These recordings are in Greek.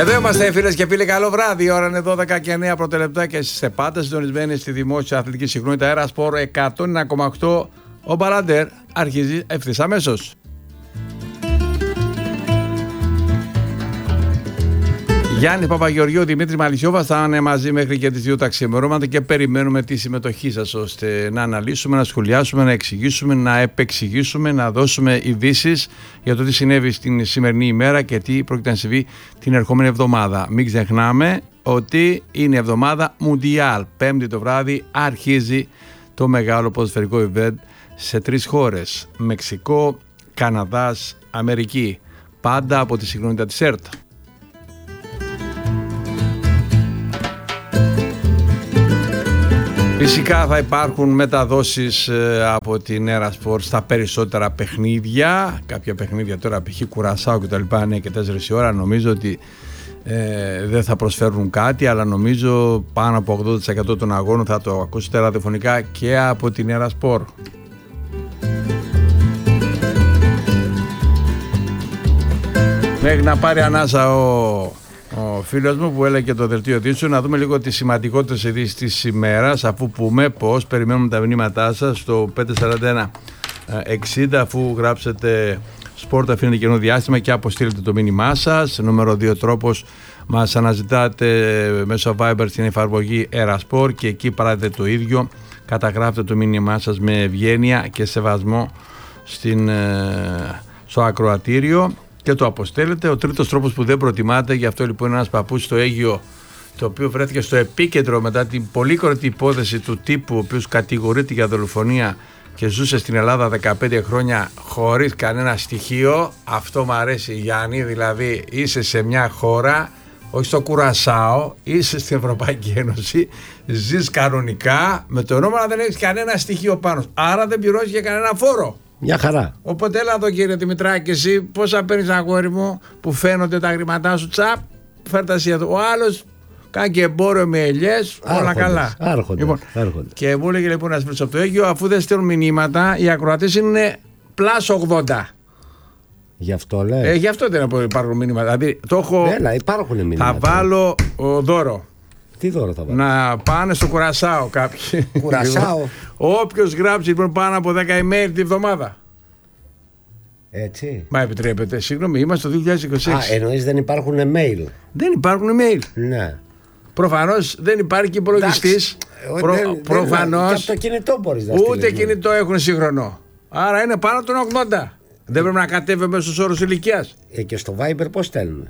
Εδώ είμαστε φίλες και φίλοι, καλό βράδυ. Η ώρα είναι 12 και 9 πρώτα λεπτά και είστε πάντα συντονισμένοι στη δημόσια αθλητική συχνότητα Αέρα Σπορ 101,8. Ο Μπαλάντερ αρχίζει ευθύς αμέσως. Γιάννη Παπαγεωργίου, Δημήτρη Μαλισσιόβα θα είναι μαζί μέχρι και τις 2 τα ξημερώματα και περιμένουμε τη συμμετοχή σας ώστε να αναλύσουμε, να σχολιάσουμε, να εξηγήσουμε, να επεξηγήσουμε, να δώσουμε ειδήσεις για το τι συνέβη στην σημερινή ημέρα και τι πρόκειται να συμβεί την ερχόμενη εβδομάδα. Μην ξεχνάμε ότι είναι εβδομάδα Μουντιάλ. Πέμπτη το βράδυ αρχίζει το μεγάλο ποδοσφαιρικό event σε 3 χώρες: Μεξικό, Καναδάς, Αμερική. Πάντα από τη συχνότητα της ΕΡΤ. Φυσικά θα υπάρχουν μεταδόσεις από την Αέρα Σπορ στα περισσότερα παιχνίδια. Κάποια παιχνίδια τώρα, π.χ. Κουρασάου και τα λοιπά, είναι και 4 η ώρα. Νομίζω ότι δεν θα προσφέρουν κάτι, αλλά νομίζω πάνω από 80% των αγώνων θα το ακούσετε ραδιοφωνικά και από την Αέρα Σπορ. Μέχρι να πάρει ανάσα ο φίλος μου που έλεγε το δελτίο ειδήσεων, να δούμε λίγο τις σημαντικότερες ειδήσεις της ημέρας, αφού πούμε πως περιμένουμε τα μηνύματά σας στο 541-60, αφού γράψετε σπορτ αφήνετε καινούριο διάστημα και αποστείλετε το μήνυμά σας. Νούμερο 2 τρόπος, μας αναζητάτε μέσω Viber στην εφαρμογή Aera Sport και εκεί παράτε το ίδιο, καταγράφετε το μήνυμά σας με ευγένεια και σεβασμό στο ακροατήριο και το αποστέλλετε. Ο τρίτος τρόπος που δεν προτιμάτε, γι' αυτό λοιπόν είναι ένας παππούς στο Αίγυο, το οποίο βρέθηκε στο επίκεντρο μετά την πολύ κορυφή υπόθεση του τύπου, ο οποίος κατηγορείται για δολοφονία και ζούσε στην Ελλάδα 15 χρόνια χωρίς κανένα στοιχείο. Αυτό μου αρέσει, Γιάννη, δηλαδή είσαι σε μια χώρα, όχι στο Κουρασάο, είσαι στην Ευρωπαϊκή Ένωση, ζεις κανονικά με το όνομα να δεν έχεις κανένα στοιχείο πάνω, άρα δεν πληρώσεις για κανένα φόρο. Μια χαρά. Οπότε έλα εδώ κύριε Δημητράκη, εσύ πόσα παίρνεις αγόρι μου που φαίνονται τα χρήματά σου, τσαπ, φέρτα εσύ εδώ. Ο άλλος κάνει και εμπόριο με ελιές, όλα καλά. Άρχονται. Λοιπόν, και μου έλεγε λοιπόν ένας φίλος από το Αίγυο, αφού δεν στέλνουν μηνύματα, οι ακροατές είναι +80. Γι' αυτό λέει. Γι' αυτό δεν υπάρχουν μηνύματα. Δηλαδή το έχω. Έλα, υπάρχουν μηνύματα. Θα βάλω δώρο. Τι δώρο θα βάλω? Να πάνε στο Κουρασάο κάποιοι. Κουρασάο. Όποιος γράψει λοιπόν πάνω από 10 email τη βδομάδα. Έτσι. Μα επιτρέπετε, συγγνώμη, είμαστε το 2026. Εννοείς δεν υπάρχουν email? Δεν υπάρχουν email. Ναι. Προφανώς δεν υπάρχει και υπολογιστής. Προφανώς. Και από το κινητό μπορείς να ούτε κινητό έχουν σύγχρονο. Άρα είναι πάνω από τον 80. Δεν πρέπει να κατέβει μέσα στους όρους ηλικίας. Και στο Viber πώς στέλνουν?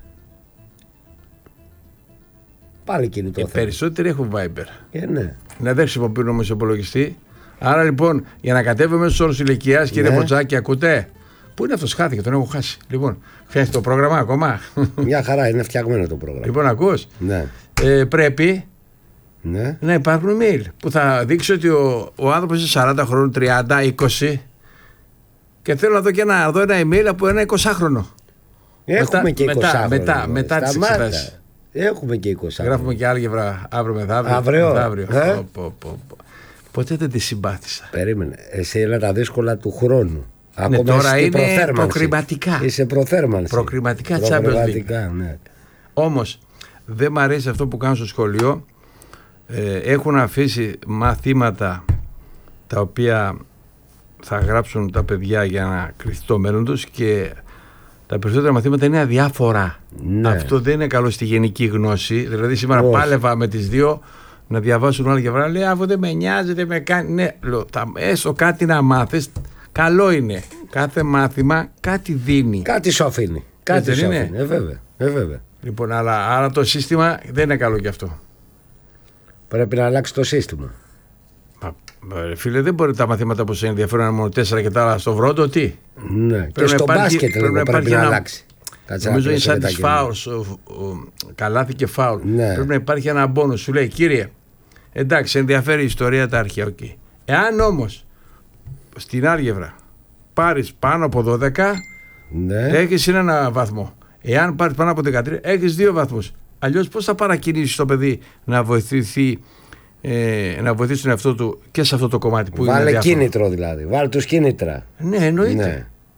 Πάλι κινητό. Οι περισσότεροι έχουν Viber. Ναι. Δεν χρησιμοποιούν όμως υπολογιστή. Άρα λοιπόν για να κατέβει μέσα στους όρους ηλικίας, κύριε Ποτσάκη, ακούτε? Πού είναι αυτός, χάθηκε, τον έχω χάσει. Λοιπόν, φτιάχνει το πρόγραμμα ακόμα? Μια χαρά, είναι φτιαγμένο το πρόγραμμα. Λοιπόν, ακούς? Ναι. Πρέπει να υπάρχουν email που θα δείξει ότι ο άνθρωπος είναι 40 χρόνων, 30, 20 και θέλω να δω και ένα email από ένα 20χρονο. Έχουμε και 20χρονο. Μετά τις εξετάσεις. Έχουμε και 20χρονο. Γράφουμε και άλγευρα αύριο μεθαύριο. Αύριο. Ποτέ δεν τη συμπάθησα. Περίμενε. Εσύ είναι τα δύσκολα του χρόνου. Ακόμα τώρα είναι προκριματικά. Είσαι προθέρμανση. Προκριματικά Champions League. Ναι. Όμως δεν μ' αρέσει αυτό που κάνουν στο σχολείο. Έχουν αφήσει μαθήματα τα οποία θα γράψουν τα παιδιά για να κρυφτεί το μέλλον τους και τα περισσότερα μαθήματα είναι αδιάφορα. Ναι. Αυτό δεν είναι καλό στη γενική γνώση. Δηλαδή σήμερα πάλευα με τις δύο να διαβάσουν όλα και βράδυ. Λέει, αφού δεν με νοιάζει, δεν με κάνει. Ναι, έστω κάτι να μάθεις. Καλό είναι. Κάθε μάθημα κάτι δίνει. Κάτι σου αφήνει. Κάτι σου αφήνει. Βέβαια. Λοιπόν, άρα το σύστημα δεν είναι καλό κι αυτό. Πρέπει να αλλάξει το σύστημα. Φίλε, δεν μπορεί τα μαθήματα που σε ενδιαφέρουν να είναι μόνο 4 και τα άλλα στο βρόντο, τι. Ναι. Και στο μπάσκετ πρέπει να αλλάξει. Νομίζω είναι σαν τις φάουλ. Καλάθι και φάουλ. Ναι. Πρέπει να υπάρχει ένα μπόνους. Σου λέει, κύριε, εντάξει, ενδιαφέρει η ιστορία τα αρχαία. Okay. Εάν όμως στην άλγευρα πάρεις πάνω από 12, έχεις ένα βαθμό. Εάν πάρεις πάνω από 13, έχεις 2 βαθμούς. Αλλιώς πώς θα παρακινήσεις το παιδί να βοηθήσει τον εαυτό του και σε αυτό το κομμάτι που Βάλε είναι κίνητρο δηλαδή. Βάλε τους κίνητρα. Ναι, εννοείται. Ναι.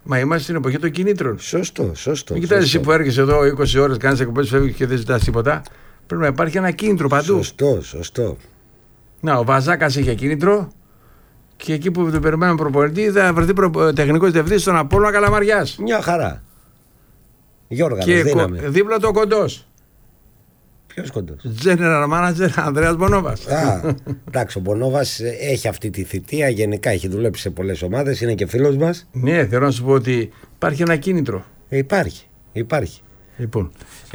Μα είμαστε στην εποχή των κινήτρων. Σωστό. Μην κοιτάς εσύ που έρχεσαι εδώ 20 ώρες, κάνεις εκπομπές, φεύγεις και δεν ζητάς τίποτα. Πρέπει να υπάρχει ένα κίνητρο παντού. Σωστό. Να, ο Βαζάκας είχε κίνητρο και εκεί που τον περιμένουμε προπονητή θα βρεθεί τεχνικός διευθυντής στον Απόλλωνα Καλαμαριάς. Μια χαρά. Γιώργα, και δίπλα το Κοντός. Ποιος Κοντός? General Manager Ανδρέας Μπονόβας. Εντάξει, ο Μπονόβας έχει αυτή τη θητεία. Γενικά έχει δουλέψει σε πολλές ομάδες. Είναι και φίλος μας. Ναι, θέλω να σου πω ότι υπάρχει ένα κίνητρο. Υπάρχει. Λοιπόν,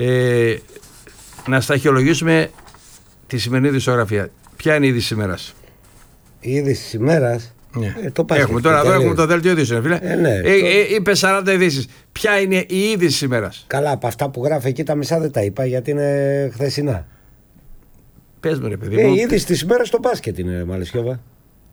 να σταχυολογήσουμε τη σημερινή ειδησιογραφία. Ποια είναι η είδηση ημέρας? Η είδηση της ημέρας. Ναι. Έχουμε τώρα εδώ έχουμε το δέλτιο ειδήσεων, φίλε. Είπε 40 ειδήσεις. Ποια είναι η είδηση της ημέρας? Καλά, από αυτά που γράφει εκεί τα μισά δεν τα είπα γιατί είναι χθεσινά. Πες μου, ρε παιδί μου. Η είδηση της ημέρας στο μπάσκετ είναι, Μαλαισιώβα.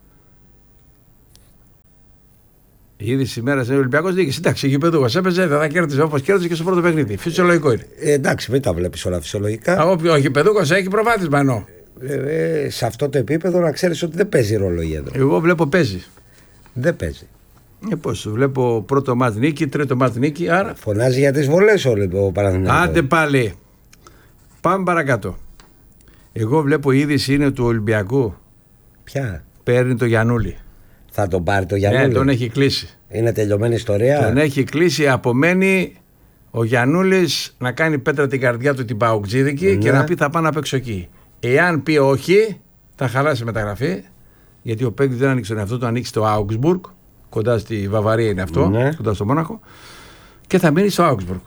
Η είδηση της ημέρας είναι ο Ολυμπιακός νίκησε. Εντάξει, γηπεδούχος έπαιζε, δεν θα κέρδιζε όπως κέρδιζε και στο πρώτο παιχνίδι. Φυσιολογικό είναι. Εντάξει, μην τα βλέπεις όλα φυσιολογικά. Ο γηπεδούχος έχει προβάδισμα εννοώ. Σε αυτό το επίπεδο να ξέρεις ότι δεν παίζει ρόλο η έδρα. Εγώ βλέπω παίζει. Δεν παίζει. Πώς, βλέπω πρώτο μάτς νίκη, τρίτο μάτς νίκη, άρα. Φωνάζει για τις βολές ο Παναθηναϊκός. Άντε πάλι. Πάμε παρακάτω. Εγώ βλέπω η είδηση είναι του Ολυμπιακού. Ποια? Παίρνει το Γιαννούλη. Θα τον πάρει το Γιαννούλη? Ναι, τον έχει κλείσει. Είναι τελειωμένη ιστορία. Τον έχει κλείσει, απομένει ο Γιαννούλης να κάνει πέτρα την καρδιά του την Παοκτζίδικη και να πει θα πάω να παίξω εκεί. Εάν πει όχι, θα χαλάσει μεταγραφή, γιατί ο παίκτης δεν ανοίξει τον εαυτό του, ανοίξει το Augsburg, κοντά στη Βαβαρία είναι αυτό, κοντά στο Μόναχο, και θα μείνει στο Augsburg.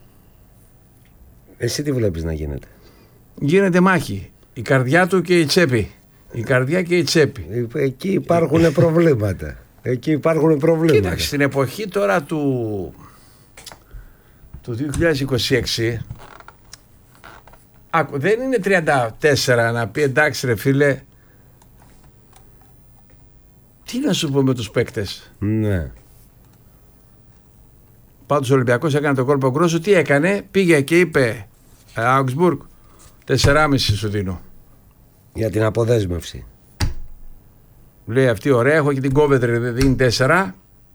Εσύ τι βλέπεις να γίνεται? Γίνεται μάχη. Η καρδιά του και η τσέπη. Η καρδιά και η τσέπη. Εκεί υπάρχουν προβλήματα. Κοίταξε, στην εποχή τώρα του 2026. Δεν είναι 34 να πει εντάξει ρε φίλε. Τι να σου πω με τους παίκτες? Ναι. Πάντως ο Ολυμπιακός έκανε το κόλπο γκρόσο. Τι έκανε? Πήγε και είπε Augsburg 4,5 σου δίνω για την αποδέσμευση. Λέει αυτή ωραία, έχω και την Coventry, δεν δίνει 4.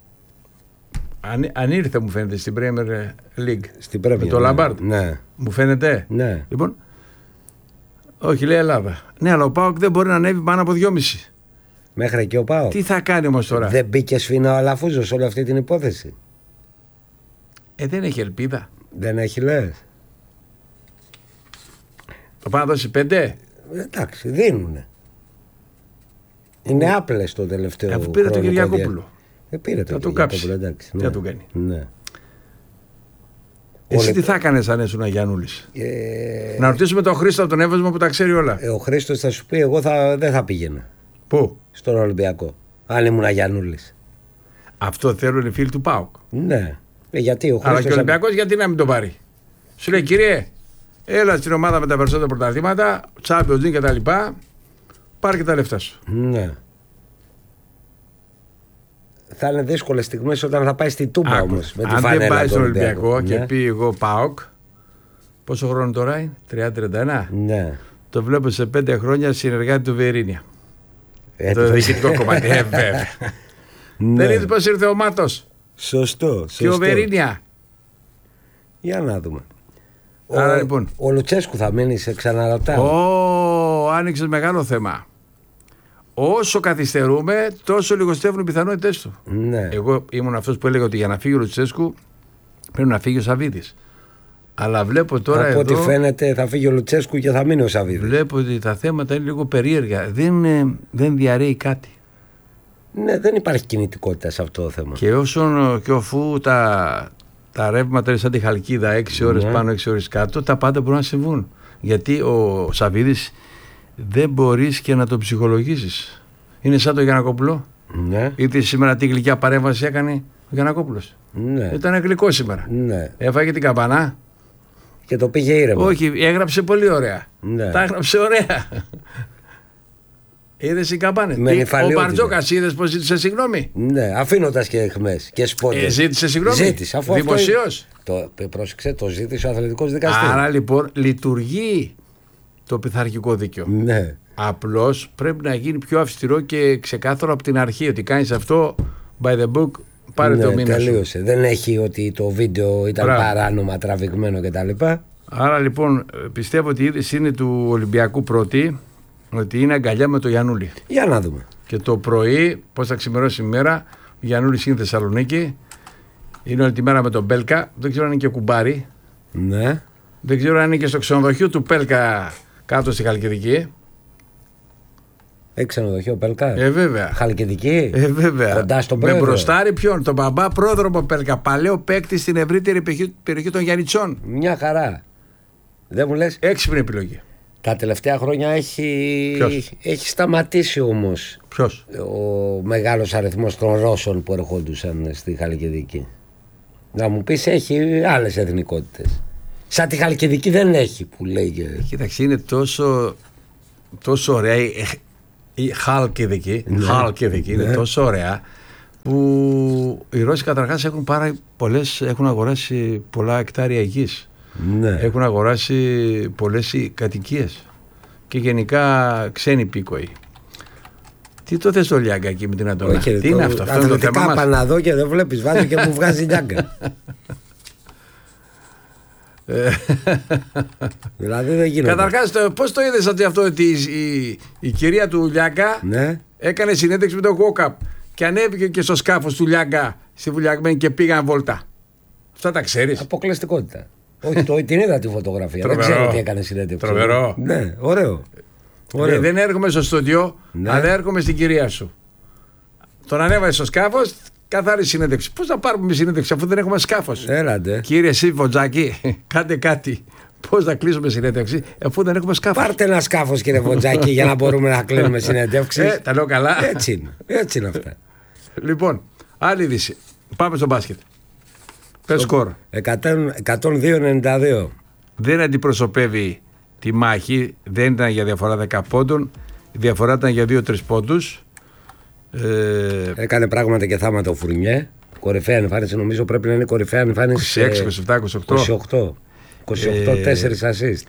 Αν ήρθε μου φαίνεται στην Premier League. Στην Premier, με το Λαμπάρτ. Ναι. Μου φαίνεται. Ναι. Λοιπόν, όχι, λέει Ελλάδα. Ναι, αλλά ο ΠΑΟΚ δεν μπορεί να ανέβει πάνω από 2,5. Μέχρι εκεί ο ΠΑΟΚ. Τι θα κάνει όμως τώρα? Δεν μπήκε σφίνα ο Αλαφούζος σε όλη αυτή την υπόθεση? Δεν έχει ελπίδα. Δεν έχει, λες? Το πάει να δώσει 5. Εντάξει, δίνουνε. Είναι άπλες το τελευταίο. Αφού πήρε τον Κυριακόπουλο. Πήρε τον Κυριακόπουλο, εντάξει. Τι θα του κάνει? Ναι. Εσύ τι θα έκανες αν ήσουν Γιαννούλης? Να ρωτήσουμε τον Χρήστο από τον Εύωσμο που τα ξέρει όλα. Ο Χρήστος θα σου πει, εγώ δεν θα πήγαινα. Πού? Στον Ολυμπιακό. Αν ήμουν Γιαννούλης. Αυτό θέλουν οι φίλοι του ΠΑΟΚ. Ναι. Γιατί ο Χρήστος. Αλλά και ο Ολυμπιακός γιατί να μην το πάρει? Σου λέει κύριε, έλα στην ομάδα με τα περισσότερα πρωταθλήματα, Champions League και τα λοιπά, πάρε και τα λεφτά σου. Ναι. Θα είναι δύσκολες στιγμές όταν θα πάει στη Τούμπα όμως. Αν δεν πάει στον Ολυμπιακό και πει εγώ ΠΑΟΚ, πόσο χρόνο τώρα είναι? 30-31. Ναι. Το βλέπω σε 5 χρόνια συνεργάτη του Βιερίνια. Το διοικητικό κομμάτι. Βέβαια. Δεν είδες πως ήρθε ο Μάτος? Σωστό. Και ο Βιερίνια. Για να δούμε. Άρα λοιπόν. Ο Λουτσέσκου θα μείνει, σε ξαναρωτάω. Άνοιξες μεγάλο θέμα. Όσο καθυστερούμε, τόσο λιγοστεύουν οι πιθανότητες του. Ναι. Εγώ ήμουν αυτός που έλεγα ότι για να φύγει ο Λουτσέσκου πρέπει να φύγει ο Σαββίδης. Αλλά βλέπω τώρα από εδώ. ό,τι φαίνεται θα φύγει ο Λουτσέσκου και θα μείνει ο Σαββίδης. Βλέπω ότι τα θέματα είναι λίγο περίεργα. Δεν διαρρέει κάτι. Ναι, δεν υπάρχει κινητικότητα σε αυτό το θέμα. Και αφού τα ρεύματα είναι σαν τη Χαλκίδα, 6 ώρες πάνω, 6 ώρες κάτω, τα πάντα μπορούν να συμβούν. Γιατί ο Σαββίδης δεν μπορείς και να το ψυχολογήσεις. Είναι σαν το Γιαννακόπουλο. Ναι. Ήρθε σήμερα τι γλυκιά παρέμβαση έκανε ο Γιαννακόπουλος. Ναι. Ήταν γλυκό σήμερα. Ναι. Έφαγε την καμπανά. Και το πήγε ήρεμα. Όχι, έγραψε πολύ ωραία. Ναι. Τα έγραψε ωραία. Είδες οι καμπάνες. Ο Μπαρτζόκας είδες πως ζήτησε συγγνώμη? Ναι, αφήνοντας και αιχμές και σπόντες. Ζήτησε συγγνώμη. Ζήτησε. Δημοσίως. Πρόσεξε, το ζήτησε ο αθλητικός δικαστής. Άρα λοιπόν λειτουργεί το πειθαρχικό δίκαιο. Ναι. Απλώς πρέπει να γίνει πιο αυστηρό και ξεκάθαρο από την αρχή ότι κάνεις αυτό by the book, πάρε Ναι, το μήνα σου. τελείωσε. Δεν έχει ότι το βίντεο ήταν παράνομα, τραβηγμένο κτλ. Άρα λοιπόν πιστεύω ότι η είδηση είναι του Ολυμπιακού πρώτη, ότι είναι αγκαλιά με το Γιαννούλη. Για να δούμε. Και το πρωί, πώς θα ξημερώσει η μέρα, ο Γιαννούλης είναι Θεσσαλονίκη. Είναι όλη τη μέρα με τον Πέλκα. Δεν ξέρω αν είναι και κουμπάρι. Ναι. Δεν ξέρω αν είναι και στο ξενοδοχείο του Πέλκα κάτω στη Χαλκιδική. Έχει ξενοδοχείο Πέλκα. Βέβαια. Χαλκιδική. Βέβαια. Κοντά στον με πρόεδρο. μπροστάρι ποιον, τον μπαμπά πρόδρομο Πέλκα. Παλαιό παίκτη στην ευρύτερη περιοχή των Γιαννιτσών. Μια χαρά. Δεν μου λες. Έξυπνη επιλογή. Τα τελευταία χρόνια έχει σταματήσει όμως. Ποιος? Ο μεγάλος αριθμός των Ρώσων που ερχόντουσαν στη Χαλκιδική. Να μου πεις, έχει άλλες εθνικότητες. Σαν τη Χαλκιδική δεν έχει που λέγεται. Κοίταξε, είναι τόσο ωραία η Χαλκιδική. Ναι. Χαλκιδική είναι τόσο ωραία που οι Ρώσοι καταρχάς έχουν αγοράσει πολλά εκτάρια γης. Ναι. Έχουν αγοράσει πολλές κατοικίες και γενικά ξένοι πίκοοι. Τι το θες το Λιάγκα εκεί με την Αντώνα? Τι είναι αυτό? Αυτό είναι το θέμα μας. Πάνα εδώ και δεν βλέπεις, βάζω και μου βγάζει Λιάγκα. Δηλαδή δεν γίνεται. Καταρχάς, πώς το είδες ότι η κυρία του Λιάγκα έκανε συνέντευξη με τον Γόκαπ και ανέβηκε και στο σκάφος του Λιάγκα στη Βουλιαγμένη και πήγαν βόλτα? Αυτά τα ξέρεις? Αποκλειστικότητα. Όχι, την είδα τη φωτογραφία. Δεν ξέρω τι έκανε συνέντευξη. Τρομερό. Ναι, ωραίο. Δεν έρχομαι στο στούντιο, αλλά έρχομαι στην κυρία σου. Τον ανέβασε στο σκάφος, καθαρή συνέντευξη. Πώς θα πάρουμε συνέντευξη αφού δεν έχουμε σκάφος? Έλατε. Κύριε εσύ, Βοτζάκη, κάντε κάτι. Πώς θα κλείσουμε συνέντευξη αφού δεν έχουμε σκάφος? Πάρτε ένα σκάφος, κύριε Βοτζάκη, για να μπορούμε να κλείνουμε συνέντευξη. Τα λέω καλά. Έτσι είναι αυτά. Λοιπόν, άλλη είδηση. Πάμε στο μπάσκετ. Πες σκορ. 102-92. Δεν αντιπροσωπεύει τη μάχη, δεν ήταν για διαφορά 10 πόντων. Η διαφορά ήταν για 2-3 πόντους. Έκανε πράγματα και θάματα ο Φουρνιέ. Κορυφαία εμφάνιση, νομίζω πρέπει να είναι κορυφαία εμφάνιση. 26, 27, 28. 4 assist.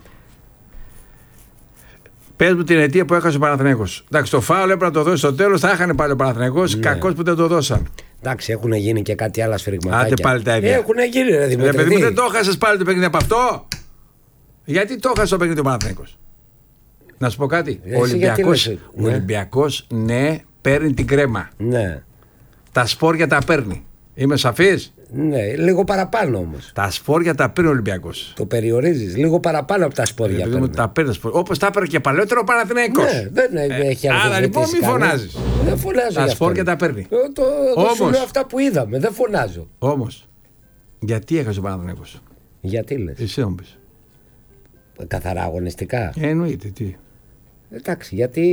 Πες μου την αιτία που έχασε ο Παναθηναίκος. Εντάξει, το φάουλ έπρεπε να το δώσει στο τέλος, θα έχανε πάλι ο Παναθηναίκος. Κακός που δεν το δώσαν. Εντάξει, έχουν γίνει και κάτι άλλα σφυριγματάκια. Άντε πάλι τα ίδια. Έχουν γίνει, ρε Δημήτρη. Παιδί μου, δεν το έχασες πάλι το παιχνίδι από αυτό? Γιατί το έχασε το παιχνίδι ο Παναθηναίκος? Να σου πω κάτι. Ο Ολυμπιακός, ναι, παίρνει την κρέμα. Ναι. Τα σπόρια τα παίρνει. Είμαι σαφής? Ναι, λίγο παραπάνω όμως. Τα σπόρια τα παίρνει ο Ολυμπιακός. Το περιορίζεις. Λίγο παραπάνω από τα σπόρια. Τα παίρνει. Όπως τα έπαιρνε και παλαιότερο ο Παναθηναίκος. Ναι, δεν έχει άλλο. Άρα λοιπόν μη φωνάζεις. Δεν φωνάζω. Τα σπόρια τα παίρνει. Εγώ σου λέω αυτά που είδαμε. Δεν φωνάζω. Όμως, γιατί έχασε ο Παναθηναίκος? Γιατί λες? Εσύ μου πεις. Καθαρά αγωνιστικά. Εννοείται. Τι. Εντάξει, γιατί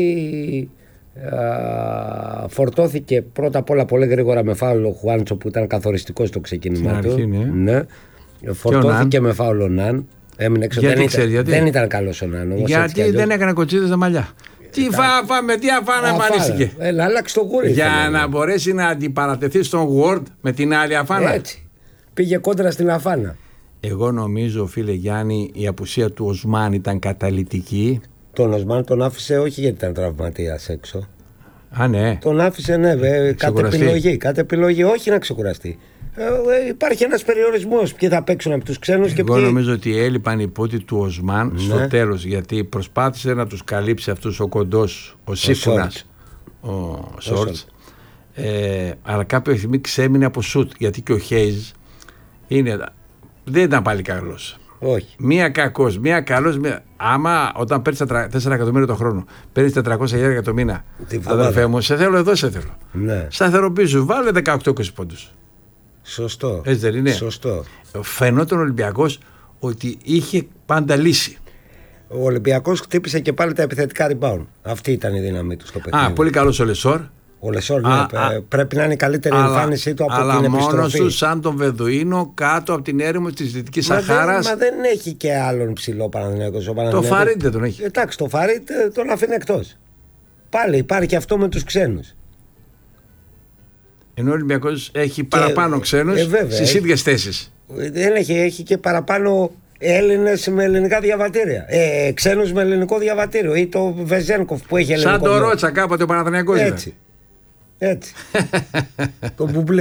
φορτώθηκε πρώτα απ' όλα πολύ γρήγορα με φάουλ ο Χουάντσο που ήταν καθοριστικό στο ξεκίνημα του. Ναι. Φορτώθηκε με φάουλ ο Ναν. Έμεινε έξω. Δεν ήταν καλός ο Ναν. Γιατί δεν έκανε κοτσίδες στα μαλλιά. Τι φάμε, τι αφάνα εμφανίστηκε. Άλλαξε το γούρι. Για να μπορέσει να αντιπαρατεθεί στον Word με την άλλη αφάνα. Έτσι. Πήγε κόντρα στην αφάνα. Εγώ νομίζω, φίλε Γιάννη, η απουσία του Οσμάν ήταν καταλυτική. Τον Οσμάν τον άφησε όχι γιατί ήταν τραυματίας έξω. Α, ναι. Τον άφησε, ναι, κατ' επιλογή, όχι να ξεκουραστεί. Υπάρχει ένας περιορισμός. Ποιοι θα παίξουν από τους ξένους και ποιοι. Εγώ νομίζω ότι έλειπαν οι πόντοι του Οσμάν στο τέλος, γιατί προσπάθησε να τους καλύψει αυτούς ο κοντός, ο Σύφωνας, ο Σόρτς. Αλλά κάποια στιγμή ξέμεινε από σουτ, γιατί και ο Χέιζ δεν ήταν πάλι καλός. Όχι. Μία κακός, μία καλός. Άμα όταν παίρνεις 4 εκατομμύρια το χρόνο, παίρνεις 400.000 το μήνα, αδερφέ μου, σε θέλω εδώ, σε θέλω. Ναι. Σταθεροποιήσου, βάλε 18-20 πόντους. Σωστό. Έτσι δεν είναι? Σωστό. Φαινόταν ο Ολυμπιακός ότι είχε πάντα λύση. Ο Ολυμπιακός χτύπησε και πάλι τα επιθετικά rebound. Αυτή ήταν η δύναμή του στο παιχνίδι. Πολύ καλός ο Λεσόρ. Ο Λεσόρ πρέπει να είναι η καλύτερη εμφάνισή του από την επιστροφή. Αλλά μόνος του σαν τον Βεδουίνο κάτω από την έρημο της Δυτικής Σαχάρας. Μα δεν έχει και άλλον ψηλό Παναθηναίκος. Το Φαρίτ δεν τον έχει. Εντάξει, το Φαρίτ τον αφήνει εκτός. Πάλι υπάρχει αυτό με τους ξένους. Ενώ ο Ολυμπιακός έχει παραπάνω ξένους στις ίδιες θέσεις. Δεν έχει και παραπάνω Έλληνες με ελληνικά διαβατήρια. Ξένους με ελληνικό διαβατήριο. Ή το Βεζένκοφ που έχει ελληνικό. Σαν το Ρότσα κάποτε ο Παναθηναϊκός. Έτσι. Το μπουμπλί.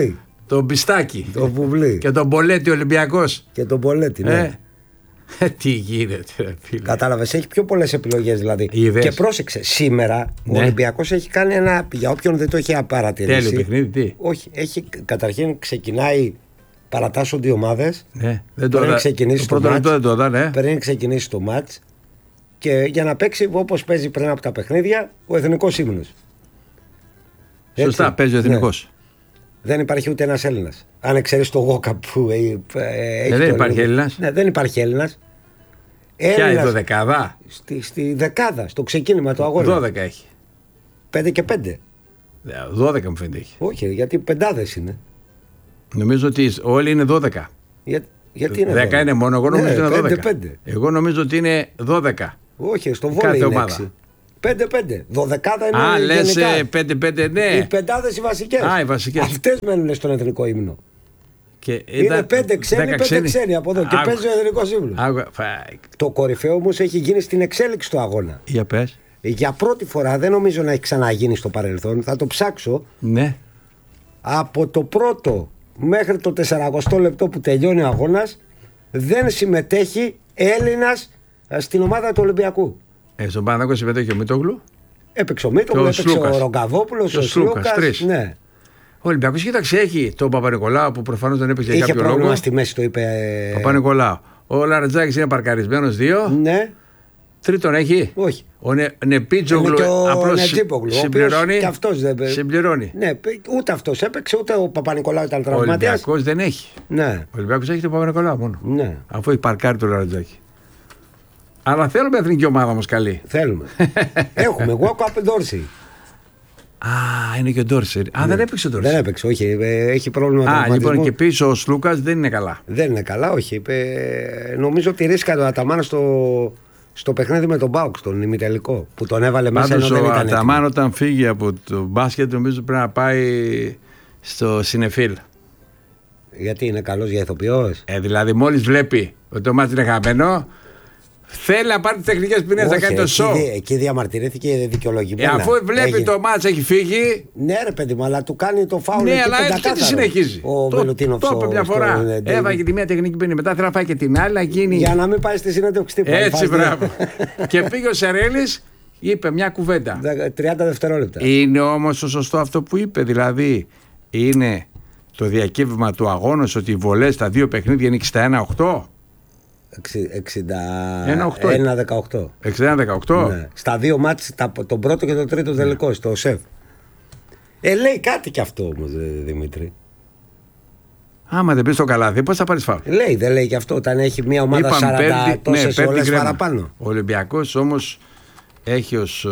Το Μπιστάκι. Το Βουβλή. Και τον Πολέτη Ολυμπιακός. Και τον Πολέτη, ναι. Τι γίνεται, φίλε. Κατάλαβες, έχει πιο πολλές επιλογές δηλαδή. Είδες. Και πρόσεξε, σήμερα ο Ολυμπιακός έχει κάνει ένα. Για όποιον δεν το έχει παρατηρήσει. Τέλειο παιχνίδι, τι. Όχι, καταρχήν ξεκινάει. Παρατάσσονται οι ομάδες. Ναι, πριν ξεκινήσει το μάτς. Ναι. Πριν ξεκινήσει το μάτς. Και για να παίξει όπως παίζει πριν από τα παιχνίδια ο εθνικός ύμνος. Σωστά, παίζει ο εθνικός. Ναι. Δεν υπάρχει ούτε ένας Έλληνας. Αν εξαιρέσει το Γόκα που έχει. Δεν υπάρχει Έλληνας. Ναι, δεν υπάρχει Έλληνας. Ποια είναι το δεκάδα? Στη δεκάδα, στο ξεκίνημα του αγώνα. 12 έχει. 5 και 5. 12 μου φαίνεται έχει. Όχι, γιατί πεντάδες είναι. Νομίζω ότι όλοι είναι 12. Γιατί είναι 10 είναι μόνο, εγώ νομίζω είναι 12. 5. Εγώ νομίζω ότι είναι 12. Όχι, στο βόλεϊ είναι 6. 5-5. 12 είναι. Α, λες 5-5, ναι. Οι πεντάδες οι βασικές. Α, οι βασικές. Αυτές μένουν στον εθνικό ύμνο. Και είναι 5 ξένοι, 5 ξένοι από εδώ. Και παίζει ο εθνικός ύμνος. Το κορυφαίο όμως έχει γίνει στην εξέλιξη του αγώνα. Για πες. Για πρώτη φορά, δεν νομίζω να έχει ξαναγίνει στο παρελθόν. Θα το ψάξω. Ναι. Από το πρώτο μέχρι το 40 λεπτό που τελειώνει ο αγώνας, δεν συμμετέχει Έλληνας στην ομάδα του Ολυμπιακού. Στον Παναθηναϊκό συμμετέχει ο Μητόγλου. Έπαιξε ο Μήτογλου, έπαιξε ο Ρογκαβόπουλος, ο Σλούκας. Ναι. Ο Ολυμπιακός, κοίταξε, έχει τον Παπα-Νικολάου που προφανώς δεν έπαιξε για κάποιο λόγο. Είχε πρόβλημα στη μέση, το είπε. Παπα-Νικολάου. Ο Λαρετζάκης είναι παρκαρισμένος 2. Ναι. Τρίτον έχει. Όχι. Ο Νεπίτζογλου απλώς συμπληρώνει. Και αυτός δεν συμπληρώνει. Ναι, ούτε αυτός έπαιξε, ούτε ο Παπα-Νικολάου ήταν τραυματίας. Ο Ολυμπιακός δεν έχει. Ναι. Ο Ολυμπιακός έχει τον Παπα-Νικολάου μόνο. Ναι. Αφού έχει παρκάρει τον Λαρετζάκη. Αλλά θέλουμε εθνική ομάδα όμως καλή. Θέλουμε. Έχουμε. Walk up Dorsey. Α, είναι και ο Ντόρσερ. Α, δεν έπαιξε ο Ντόρσερ. Δεν έπαιξε, όχι. Έχει πρόβλημα τραυματισμού. Λοιπόν, και πίσω ο Σλούκας δεν είναι καλά. Δεν είναι καλά, όχι. Νομίζω ότι ρίσκα το Αταμάν στο παιχνίδι με τον Μπάουκ, στον ημιτελικό. Που τον έβαλε μέσα ενώ δεν ήταν. Ο Αταμάν όταν φύγει από το μπάσκετ, νομίζω πρέπει να πάει στο Σινεφίλ. Γιατί είναι καλός για ηθοποιός. Δηλαδή, μόλις βλέπει ότι το μάτι είναι χαμένο. Θέλει να πάρει τις τεχνικές ποινές, να κάνει το σοου. Εκεί διαμαρτυρήθηκε δικαιολογημένα. Αφού βλέπει το μάτς έχει φύγει. Ναι, ρε παιδί μου, αλλά του κάνει το φάουλ. Ναι, αλλά έτσι τι συνεχίζει. Ο Βελουτίνοφ. Το είπε μια φορά. Έβαγε τη μία τεχνική ποινή, μετά θέλει να φάει και την άλλη. Για να μην πάει στη συνέντευξη τύπου. Έτσι, μπράβο. Και πήγε ο Σερέλης, είπε μια κουβέντα. 30 δευτερόλεπτα. Είναι όμως το σωστό αυτό που είπε. Δηλαδή, είναι το διακύβευμα του αγώνα ότι οι βολές στα δύο παιχνίδια είναι 61-8. 61-18. 61-18. Ναι. Στα δύο μάτς, τον πρώτο και τον τρίτο τελικό, στο ΣΕΒ. Λέει κάτι κι αυτό όμως, Δημήτρη. Άμα δεν πεις το καλάθι, πώς θα πάρεις φάουλ. Λέει, δεν λέει κι αυτό, όταν έχει μια ομάδα 40 τόσες όλες παραπάνω. Ο Ολυμπιακός όμως έχει ως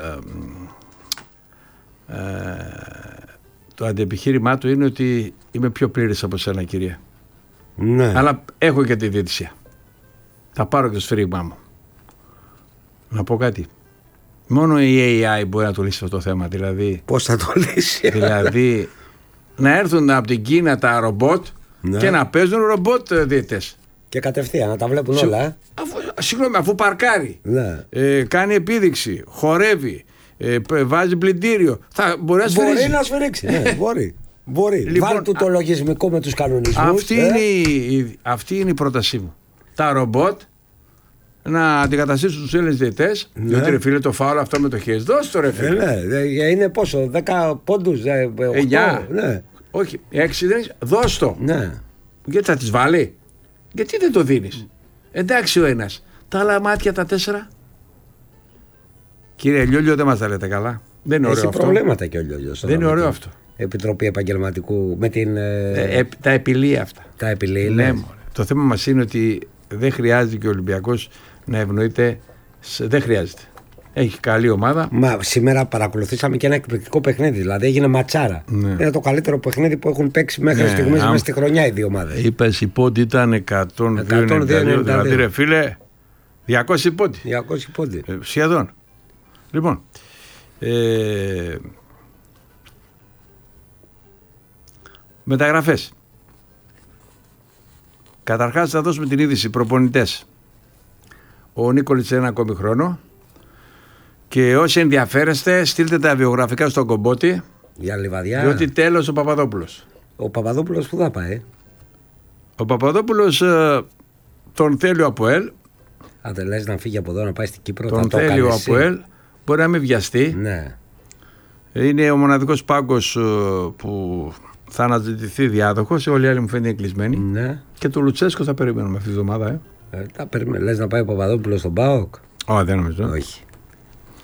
το αντιεπιχείρημά του είναι ότι είμαι πιο πλήρης από σένα, κυρία. Ναι. Αλλά έχω και τη διαιτησία. Θα πάρω και το σφύριγμά μου. Να πω κάτι. Μόνο η AI μπορεί να το λύσει αυτό το θέμα. Δηλαδή, πώς θα το λύσει. Δηλαδή να έρθουν από την Κίνα τα ρομπότ, ναι, και να παίζουν ρομπότ διαιτητές. Και κατευθείαν να τα βλέπουν όλα. Συγγνώμη, αφού παρκάρει, ναι, κάνει επίδειξη, χορεύει, βάζει πλυντήριο, θα μπορεί να σφυρίξει. Μπορεί να σφυρίξει. Ναι, μπορεί. Λοιπόν, βάλ' του το λογισμικό με τους κανονισμούς. Αυτή είναι η πρότασή μου. Τα ρομπότ να αντικαταστήσουν τους Έλληνες διαιτητές. Ναι. Διότι ρε φίλε, το φάουλ αυτό με το χέρι, δώσ' το ρε φίλε. Ναι, είναι πόσο, 10 πόντους, 8. Ναι. Όχι, 6 δεν έχει, δώσ' το. Ναι. Γιατί θα τις βάλει, γιατί δεν το δίνεις. Εντάξει ο ένας, τα άλλα μάτια τα 4. Κύριε Λιόλιο, δεν μας τα λέτε καλά. Δεν είναι ωραίο αυτό. Έχει προβλήματα και ο Λιόλιος. Δεν είναι ωραίο αυτό. Επιτροπή Επαγγελματικού με την. Τα επιλύει αυτά. Τα επιλύει. Ναι, το θέμα μας είναι ότι δεν χρειάζεται και ο Ολυμπιακός να ευνοείται. Δεν χρειάζεται. Έχει καλή ομάδα. Μα σήμερα παρακολουθήσαμε και ένα εκπληκτικό παιχνίδι. Δηλαδή έγινε ματσάρα. Ναι. Είναι το καλύτερο παιχνίδι που έχουν παίξει μέχρι στιγμής μέσα στη χρονιά οι δύο ομάδες. Είπες η πόντι ήταν 102-92. Δηλαδή ρε φίλε, 200 πόντι. 200 πόντι. Σχεδόν. Λοιπόν. Μεταγραφές. Καταρχάς θα δώσουμε την είδηση προπονητές. Ο Νίκολιτς ένα ακόμη χρόνο. Και όσοι ενδιαφέρεστε, στείλτε τα βιογραφικά στον Κομπότη. Για Λιβαδιά. Διότι τέλος ο Παπαδόπουλος. Ο Παπαδόπουλος που θα πάει? Ο Παπαδόπουλος τον θέλει ο ΑΠΟΕΛ. Αν δεν λες να φύγει από εδώ να πάει στην Κύπρο? Τον θέλει ο ΑΠΟΕΛ. Μπορεί να μην βιαστεί. Ναι. Είναι ο μοναδικός πάγκος που θα αναζητηθεί διάδοχος. Όλοι οι άλλοι μου φαίνεται κλεισμένοι. Ναι. Και του Λουτσέσκο θα περιμένουμε αυτή τη βδομάδα. Λες να πάει ο Παπαδόπουλος στον ΠΑΟΚ? Όχι, δεν νομίζω. Όχι.